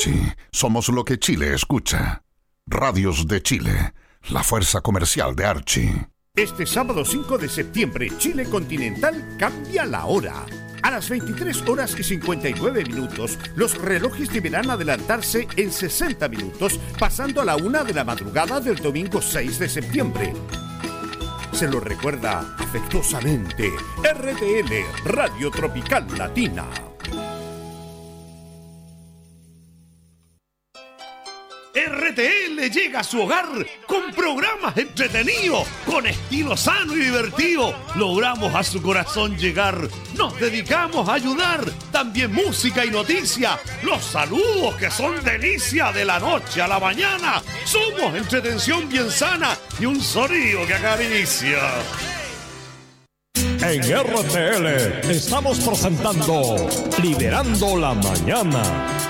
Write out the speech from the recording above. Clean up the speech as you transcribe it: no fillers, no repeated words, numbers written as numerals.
Archie, somos lo que Chile escucha. Radios de Chile, la fuerza comercial de Archie. Este sábado 5 de septiembre, Chile Continental cambia la hora. A las 23 horas y 59 minutos, los relojes deberán adelantarse en 60 minutos, pasando a la 1 de la madrugada del domingo 6 de septiembre. Se lo recuerda afectuosamente RTL, Radio Tropical Latina. RTL llega a su hogar con programas entretenidos, con estilo sano y divertido. Logramos a su corazón llegar, nos dedicamos a ayudar, también música y noticia, los saludos que son delicia de la noche a la mañana. Somos entretención bien sana y un sonido que acaricia. En RTL estamos presentando Liderando la Mañana.